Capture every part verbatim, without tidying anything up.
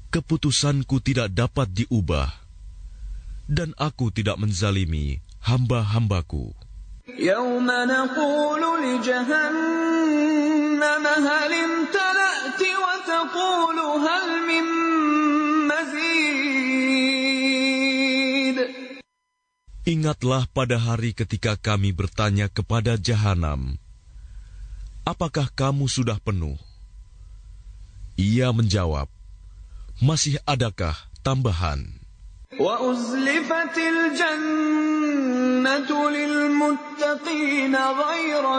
keputusanku tidak dapat diubah, dan aku tidak menzalimi hamba-hambaku. Yawma naqulu li jahannam hal imtala'ti wa taqulu hal min mazid. Ingatlah pada hari ketika kami bertanya kepada Jahanam, apakah kamu sudah penuh? Ia menjawab, masih adakah tambahan? Wa uzlifatil jannatu lil muttaqina ghayra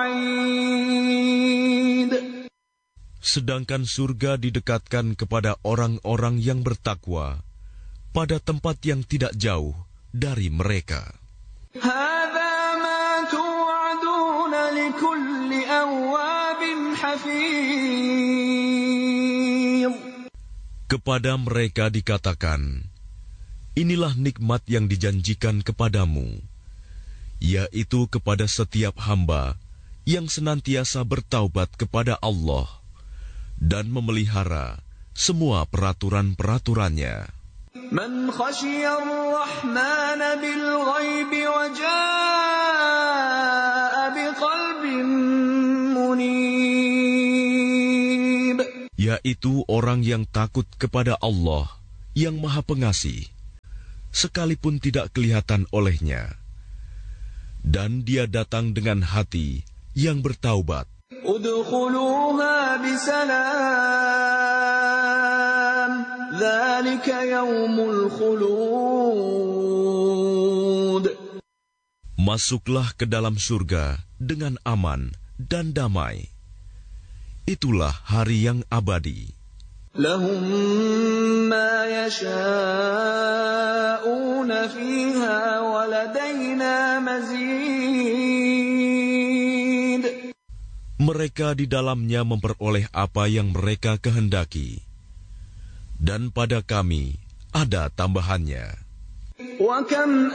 ba'id. Sedangkan surga didekatkan kepada orang-orang yang bertakwa pada tempat yang tidak jauh dari mereka. Hadza ma tu'aduna likulli awwabin hafiz. Kepada mereka dikatakan, inilah nikmat yang dijanjikan kepadamu, yaitu kepada setiap hamba yang senantiasa bertaubat kepada Allah dan memelihara semua peraturan-peraturannya. Man khasyiya ar-Rahman bil ghaibi wa jaa'a biqalbin munib. Yaitu orang yang takut kepada Allah yang Maha Pengasih, sekalipun tidak kelihatan olehnya, dan dia datang dengan hati yang bertaubat. Udkhuluha bisalam, dzalika yaumul khulud. Masuklah ke dalam surga dengan aman dan damai. Itulah hari yang abadi. Lahum ma yasha'una fiha wa ladaina mazid. Mereka di dalamnya memperoleh apa yang mereka kehendaki, dan pada kami ada tambahannya. Wa kam